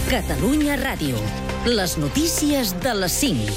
Catalunya Ràdio. Les notícies de les 5.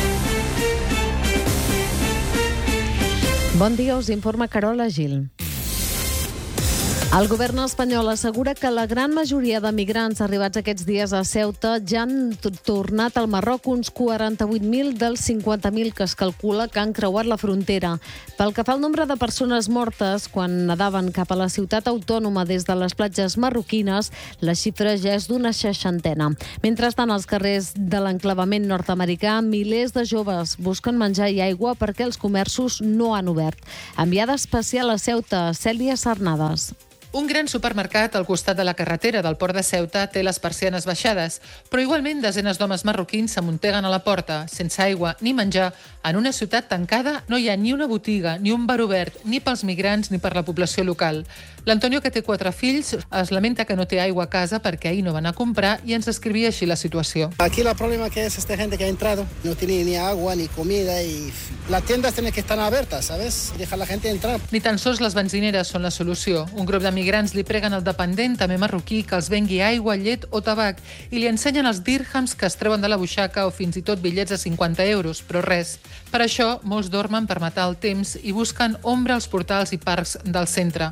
Bon dia, us informa Carola Gil. El govern espanyol assegura que la gran majoria de migrants arribats aquests dies a Ceuta ja han tornat al Marroc, uns 48.000 dels 50.000 que es calcula que han creuat la frontera. Pel que fa al nombre de persones mortes, quan nadaven cap a la ciutat autònoma des de les platges marroquines, la xifra ja és d'una 60. Mentrestant, als carrers de l'enclavament nord-americà, milers de joves busquen menjar i aigua perquè els comerços no han obert. Enviada especial a Ceuta, Cèlia Sarnades. Un gran supermercat al costat de la carretera del port de Ceuta té les persianes baixades, però igualment desenes d'homes marroquins s'amunteguen a la porta, sense aigua ni menjar. En una ciutat tancada no hi ha ni una botiga, ni un bar obert, ni pels migrants ni per la població local. L'Antonio, que té 4 fills, es lamenta que no té aigua a casa perquè ahir no van a comprar i ens descrivia així la situació. Aquí el problema que es esta gente que ha entrado, no tiene ni agua ni comida y las tiendas tienen que estar abiertas, ¿sabes? Dejar la gente entrar. Ni tan sols les benzineres són la solució. Un grup de migrants li preguen al dependent, també marroquí, que els vengui aigua, llet o tabac i li ensenyen els dirhams que es treuen de la butxaca o fins i tot bitllets de 50 euros, però res. Per això, molts dormen per matar el temps i busquen ombra als portals i parcs del centre.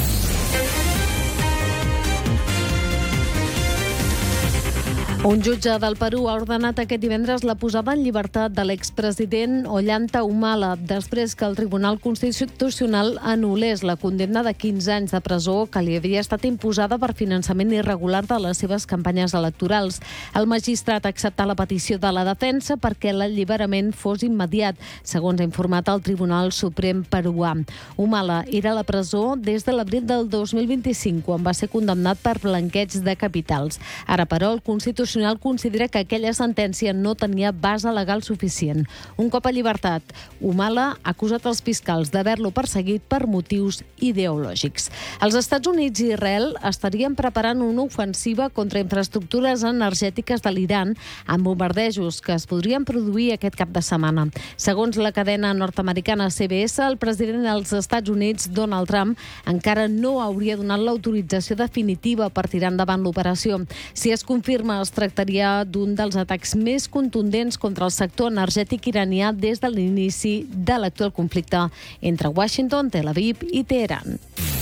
Un jutge del Perú ha ordenat aquest divendres la posada en llibertat de l'expresident Ollanta Humala després que el Tribunal Constitucional anul·lés la condemna de 15 anys de presó que li havia estat imposada per finançament irregular de les seves campanyes electorals. El magistrat ha acceptat la petició de la defensa perquè l'alliberament fos immediat, segons ha informat el Tribunal Suprem peruà. Humala era a la presó des de l'abril del 2025, quan va ser condemnat per blanqueig de capitals. Ara, però, el Constitucional considera que aquella sentència no tenia base legal suficient. Un cop a llibertat, Humala ha acusat els fiscals d'haver-lo perseguit per motius ideològics. Els Estats Units i Israel estarien preparant una ofensiva contra infraestructures energètiques de l'Iran amb bombardejos que es podrien produir aquest cap de setmana. Segons la cadena nord-americana CBS, el president dels Estats Units, Donald Trump, encara no hauria donat l'autorització definitiva per tirar endavant l'operació. Si es confirma, es tractaria d'un dels atacs més contundents contra el sector energètic iranià des de l'inici de l'actual conflicte entre Washington, Tel Aviv i Teheran.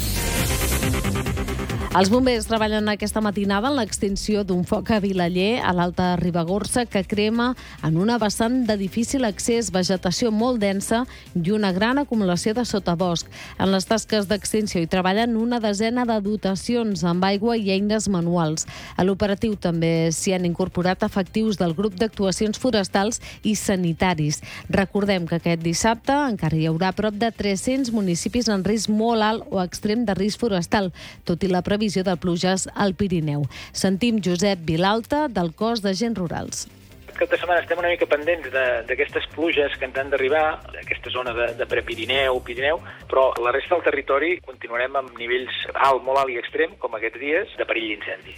Els bombers treballen aquesta matinada en l'extinció d'un foc a Vilaller, a l'Alta Ribagorça, que crema en una vessant de difícil accés, vegetació molt densa i una gran acumulació de sotabosc. En les tasques d'extinció hi treballen una desena de dotacions amb aigua i eines manuals. A l'operatiu també s'hi han incorporat efectius del grup d'actuacions forestals i sanitaris. Recordem que aquest dissabte encara hi haurà prop de 300 municipis en risc molt alt o extrem de risc forestal, tot i la previsió de pluges al Pirineu. Sentim Josep Vilalta, del Cos d'Agents Rurals. Aquesta setmana estem una mica pendents d'aquestes pluges que ens han d'arribar, d'aquesta zona de Prepirineu, Pirineu, però la resta del territori continuarem amb nivells alt, molt alt i extrem, com aquests dies, de perill d'incendi.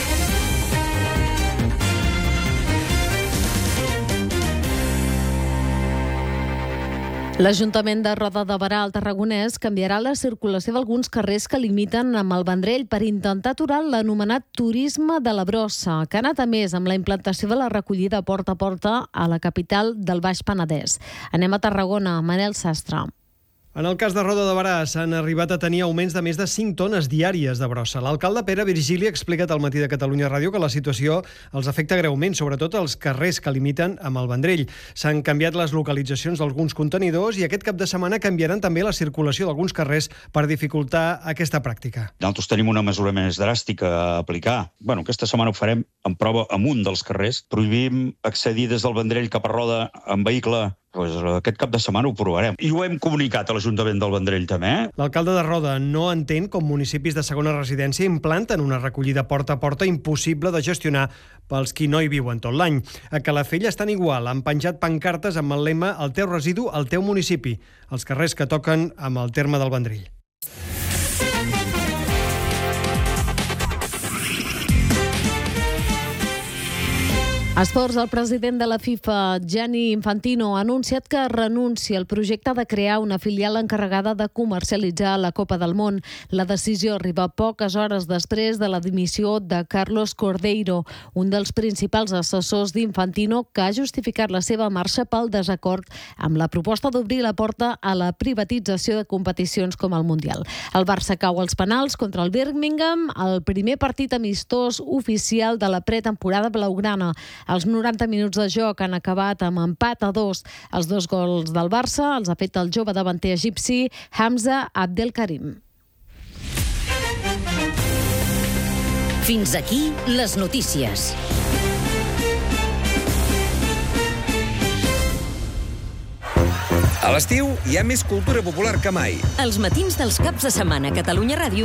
L'Ajuntament de Roda de Berà, al Tarragonès, canviarà la circulació d'alguns carrers que limiten amb el Vendrell per intentar aturar l'anomenat turisme de la brossa, que ha anat a més amb la implantació de la recollida porta a porta a la capital del Baix Penedès. Anem a Tarragona, Manel Sastre. En el cas de Roda de Berà s'han arribat a tenir augments de més de 5 tones diàries de brossa. L'alcalde Pere Virgili ha explicat al Matí de Catalunya Ràdio que la situació els afecta greument, sobretot als carrers que limiten amb el Vendrell. S'han canviat les localitzacions d'alguns contenidors i aquest cap de setmana canviaran també la circulació d'alguns carrers per dificultar aquesta pràctica. Nosaltres tenim una mesura més dràstica a aplicar. Aquesta setmana ho farem en prova amb un dels carrers. Prohibim accedir des del Vendrell cap a Roda en vehicle. Aquest cap de setmana ho provarem. I ho hem comunicat a l'Ajuntament del Vendrell també. L'alcalde de Roda no entén com municipis de segona residència implanten una recollida porta a porta impossible de gestionar pels qui no hi viuen tot l'any. A Calafell estan igual, han penjat pancartes amb el lema "El teu residu, el teu municipi", els carrers que toquen amb el terme del Vendrell. Esports, el president de la FIFA, Gianni Infantino, ha anunciat que renuncia al projecte de crear una filial encarregada de comercialitzar la Copa del Món. La decisió arriba poques hores després de la dimissió de Carlos Cordeiro, un dels principals assessors d'Infantino, que ha justificat la seva marxa pel desacord amb la proposta d'obrir la porta a la privatització de competicions com el Mundial. El Barça cau als penals contra el Birmingham, el primer partit amistós oficial de la pretemporada blaugrana. Els 90 minuts de joc han acabat amb empat a 2. Els 2 gols del Barça els ha fet el jove davanter egipci Hamza Abdelkarim. Fins aquí les notícies. A l'estiu hi ha més cultura popular que mai. Els matins dels caps de setmana a Catalunya Ràdio